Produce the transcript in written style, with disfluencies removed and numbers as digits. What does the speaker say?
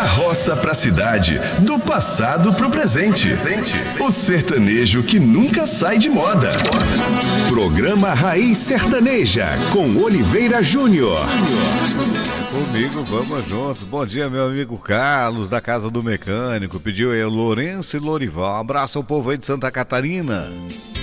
roça pra cidade, do passado pro presente. O sertanejo que nunca sai de moda. Programa Raiz Sertaneja, com Oliveira Júnior. Comigo, vamos juntos. Bom dia, meu amigo Carlos, da Casa do Mecânico. Pediu aí o Lourenço e Lorival. Um abraço ao povo aí de Santa Catarina.